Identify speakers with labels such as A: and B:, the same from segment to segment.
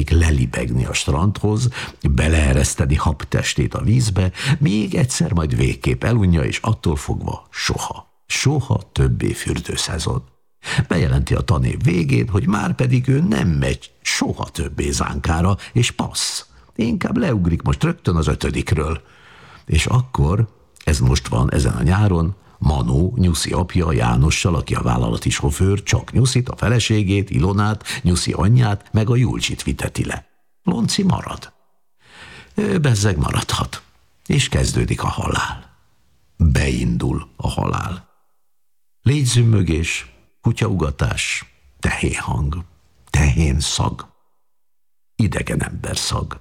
A: szeretnék lelibegni a strandhoz, beleereszteni habtestét a vízbe, még egyszer majd végképp elunja, és attól fogva soha többé fürdőszezon. Bejelenti a tanév végén, hogy már pedig ő nem megy soha többé zánkára, és passz. Inkább leugrik most rögtön az 5-ről. És akkor, ez most van ezen a nyáron, Manó, Nyuszi apja Jánossal, aki a vállalati sofőr, csak Nyuszit, a feleségét, Ilonát, Nyuszi anyját, meg a Julcsit viteti le. Lonci marad. Ő bezzeg maradhat. És kezdődik a halál. Beindul a halál. Légyzümmögés, kutyaugatás, tehénhang, tehénszag, idegen ember szag.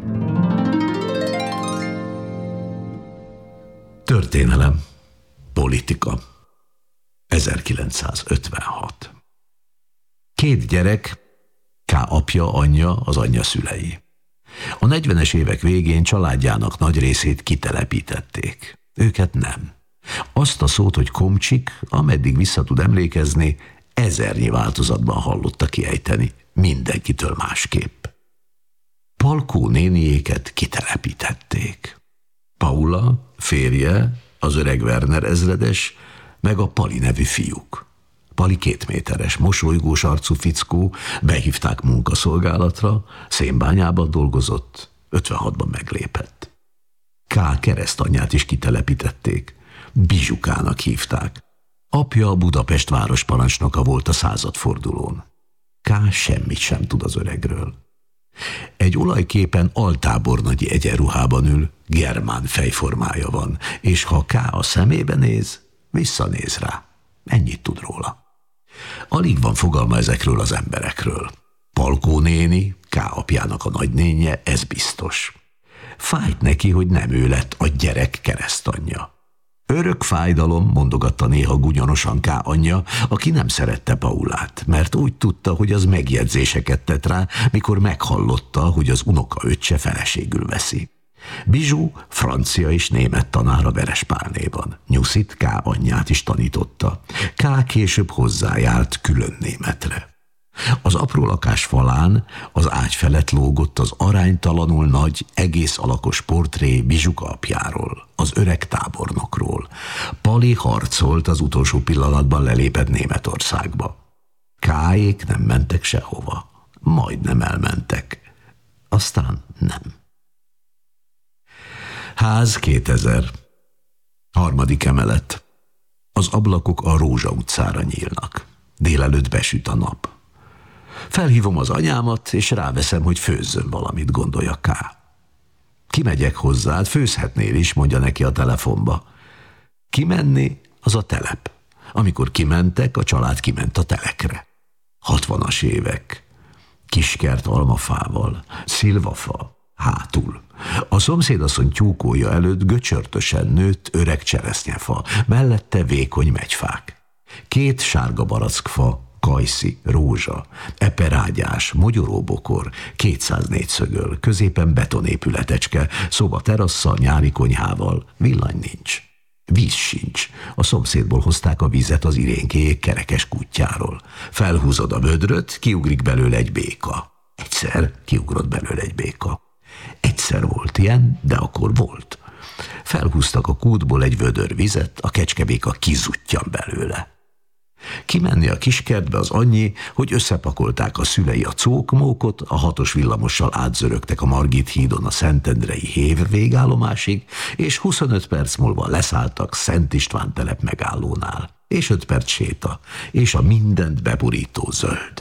A: Történelem, politika. 1956. 2 gyerek, K. apja, anyja, az anyja szülei. A 40-es évek végén családjának nagy részét kitelepítették. Őket nem. Azt a szót, hogy komcsik, ameddig vissza tud emlékezni, 1000 változatban hallotta kiejteni, mindenkitől másképp. Palkó néniéket kitelepítették. Paula, férje, az öreg Werner ezredes, meg a Pali nevű fiúk. Pali 2 méteres, mosolygós arcú fickó, behívták munkaszolgálatra, Szénbányában dolgozott, 56-ban meglépett. K. keresztanyját is kitelepítették, Bizsukának hívták. Apja a Budapest városparancsnoka volt a századfordulón. K. semmit sem tud az öregről. Egy olajképen altábornagyi egyenruhában ül, germán fejformája van, és ha K. a szemébe néz, visszanéz rá. Ennyit tud róla. Alig van fogalma ezekről az emberekről. Palkó néni, K. apjának a nagynénje, ez biztos. Fájt neki, hogy nem ő lett a gyerek keresztanyja. Örök fájdalom, mondogatta néha gúnyonosan K. anyja, aki nem szerette Paulát, mert úgy tudta, hogy az megjegyzéseket tett rá, mikor meghallotta, hogy az unokaöccse feleségül veszi. Bizsú francia és német tanár a Verespálnéban. Nyuszit K. anyját is tanította. K. később hozzájárt külön németre. Az apró lakás falán az ágy felett lógott az aránytalanul nagy, egész alakos portré Bizsuka apjáról, az öreg tábornokról. Pali harcolt, az utolsó pillanatban lelépett Németországba. K-ék nem mentek sehova. Majdnem elmentek. Aztán nem. Ház 2000. 3. emelet. Az ablakok a Rózsa utcára nyílnak. Délelőtt besüt a nap. Felhívom az anyámat, és ráveszem, hogy főzzön valamit, gondolja K. Kimegyek hozzád, főzhetnél is, mondja neki a telefonba. Kimenni, az a telep. Amikor kimentek, a család kiment a telekre. 60-as évek. Kiskert almafával, szilvafa, hátul. A szomszédasszony tyúkója előtt göcsörtösen nőtt öreg cseresznyefa, mellette vékony megyfák. 2 sárga barackfa, kajszi, rózsa, eperágyás, mogyoróbokor, 204 szögöl, középen betonépületecske, szoba terasszal, nyári konyhával, villany nincs. Víz sincs. A szomszédból hozták a vizet az irénkéjék kerekes kutyáról. Felhúzod a vödröt, kiugrik belőle egy béka. Egyszer kiugrott belőle egy béka. Egyszer volt ilyen, de akkor volt. Felhúztak a kútból egy vödör vizet, a kecskebéka kizuttyan belőle. Kimenni a kiskertbe az annyi, hogy összepakolták a szülei a cókmókot, a 6-os villamossal átzörögtek a Margit hídon a Szentendrei Hév végállomásig, és 25 perc múlva leszálltak Szent István telep megállónál. És 5 perc séta, és a mindent beborító zöld.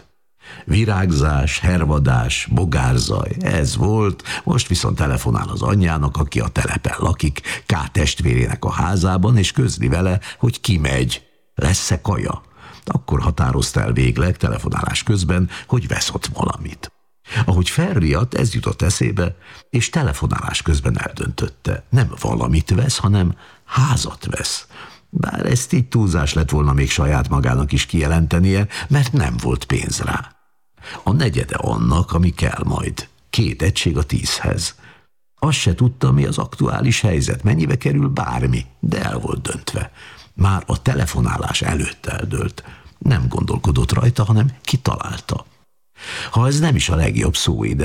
A: Virágzás, hervadás, bogárzaj, ez volt, most viszont telefonál az anyjának, aki a telepen lakik, K. testvérének a házában, és közli vele, hogy kimegy. Lesz-e kaja? Akkor határozta el végleg telefonálás közben, hogy vesz ott valamit. Ahogy felriadt, ez jutott eszébe, és telefonálás közben eldöntötte. Nem valamit vesz, hanem házat vesz. Bár ezt így túlzás lett volna még saját magának is kijelentenie, mert nem volt pénz rá. A negyede annak, ami kell majd. 2 egység a 10-hez. Azt se tudta, mi az aktuális helyzet, mennyibe kerül bármi, de el volt döntve. Már a telefonálás előtt eldőlt. Nem gondolkodott rajta, hanem kitalálta. Ha ez nem is a legjobb szó ide,